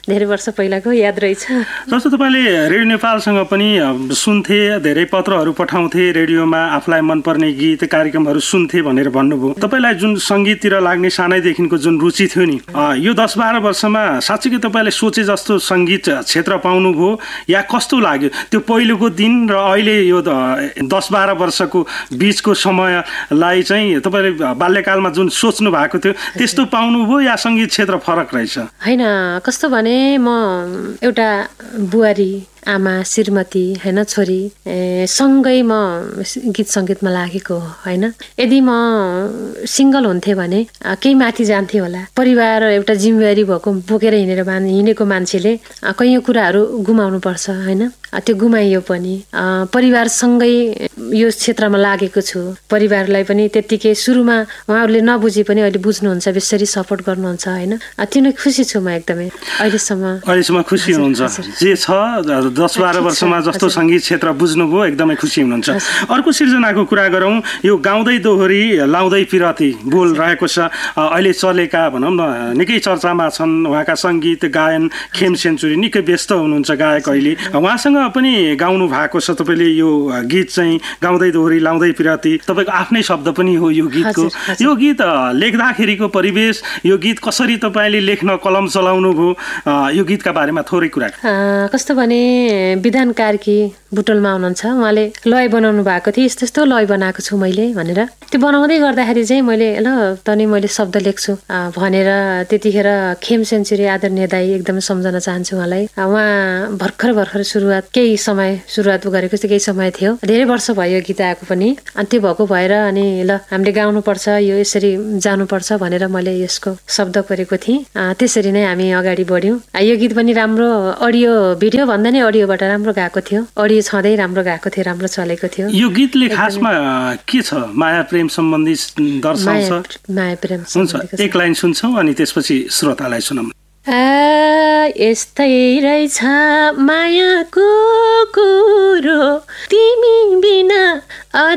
धेरै वर्ष पहिलाको याद रहेछ। जस्तो तपाईँले रेडियो नेपालसँग पनि सुन्थे, धेरै पत्रहरू पठाउँथे, रेडियोमा आफूलाई मनपर्ने गीत कार्यक्रमहरू सुन्थे भनेर भन्नुभयो। तपाईँलाई जुन सङ्गीततिर लाग्ने सानैदेखिको जुन रुचि थियो नि, यो 10-12 वर्षमा साँच्चीकै तपाईँले सोचे जस्तो सङ्गीत क्षेत्र पाउनुभयो या कस्तो लाग्यो? त्यो पहिलोको दिन र अहिले यो 10-12 वर्षको बिचको समयलाई चाहिँ तपाईँले बाल्यकालमा जुन सोच्नु भएको थियो त्यस्तो पाउनुभयो या सङ्गीत क्षेत्र फरक रहेछ? होइन, कस्तो भने म एउटा बुहारी आमा श्रीमती होइन छोरी सँगै म गीत सङ्गीतमा लागेको हो होइन। यदि म सिङ्गल हुन्थेँ भने केही माथि जान्थेँ होला। परिवार एउटा जिम्मेवारी भएको बोकेर हिँडेको मान्छेले कैयौँ कुराहरू गुमाउनु पर्छ होइन। त्यो गुमाइयो पनि परिवारसँगै यो क्षेत्रमा लागेको छु। परिवारलाई पनि त्यत्तिकै सुरुमा उहाँहरूले नबुझे पनि अहिले बुझ्नुहुन्छ, बेसरी सपोर्ट गर्नुहुन्छ होइन। त्यो नै खुसी छु म एकदमै अहिलेसम्म खुसी हुनुहुन्छ। जे छ 10-12 वर्षमा जस्तो सङ्गीत क्षेत्र बुझ्नुभयो एकदमै खुसी हुनुहुन्छ। अर्को सिर्जनाको कुरा गरौँ, यो गाउँदै दोहोरी लाउँदै पिरती बोल रहेको छ। अहिले चलेका भनौँ न निकै चर्चामा छन् उहाँका सङ्गीत गायन। खेम सेन्चुरी निकै व्यस्त हुनुहुन्छ गायक अहिले, उहाँसँग पनि गाउनु भएको छ तपाईँले यो गीत चाहिँ गाउँदै दोहोरी लाउँदै पिरती। तपाईँको आफ्नै शब्द पनि हो यो गीतको। यो गीत लेख्दाखेरिको परिवेश, यो गीत कसरी तपाईँले लेख्न कलम चलाउनु भयो, यो गीतका बारेमा थोरै कुरा। कस्तो भने विधान कार्की बुटोलमा हुनुहुन्छ, उहाँले लय बनाउनु भएको थियो। यस्तो यस्तो लय बनाएको छु मैले भनेर। त्यो बनाउँदै गर्दाखेरि चाहिँ मैले ल तनी मैले शब्द लेख्छु भनेर त्यतिखेर खेम सेन्चुरी आदरणीय दाई एकदमै सम्झन चाहन्छु उहाँलाई। उहाँ भर्खर केही समय सुरुवात गरेको चाहिँ केही समय थियो, धेरै वर्ष भयो गीत आएको पनि। अनि त्यो भएको भएर अनि ल हामीले गाउनुपर्छ, यो यसरी जानुपर्छ भनेर मैले यसको शब्द कोरेको थिएँ। त्यसरी नै हामी अगाडि बढ्यौँ। यो गीत पनि राम्रो अडियो भिडियो भन्दा नै अडियोबाट राम्रो गएको थियो। अडियो छँदै राम्रो गएको थियो, राम्रो चलेको थियो। यो गीतले खासमा के छ? माया प्रेम सम्बन्धी दर्शाउँछ? माया प्रेम हुन्छ, एक लाइन सुन्छौँ अनि त्यसपछि श्रोतालाई सुनाउँ। यस्तै रहेछ मायाको कुरो, तिमी बिना